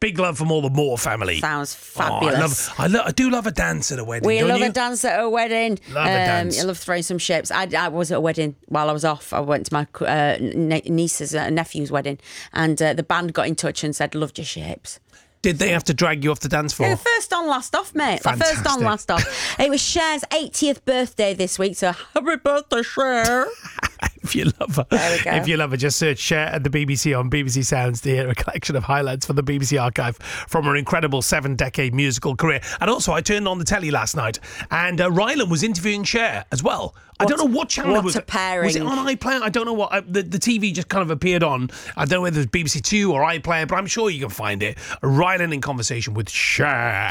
big love from all the Moore family. Sounds fabulous. I do love a dance at a wedding. We don't love you? a dance at a wedding. Love a dance. I love throwing some shapes. I was at a wedding while I was off. I went to my niece's nephew's wedding, and the band got in touch and said, "Loved your shapes." Did they have to drag you off the dance floor? Yeah, first on, last off, mate. Fantastic. First on, last off. It was Cher's 80th birthday this week, so happy birthday, Cher. If you love her, There we go. if you love her, just search Cher at the BBC on BBC Sounds to hear a collection of highlights from the BBC archive from her incredible 7-decade musical career. And also, I turned on the telly last night, and Rylan was interviewing Cher as well. I don't know what channel it was. What a pairing. Was it on iPlayer? I don't know what. The TV just kind of appeared on. I don't know whether it was BBC Two or iPlayer, but I'm sure you can find it. Rylan in conversation with Cher.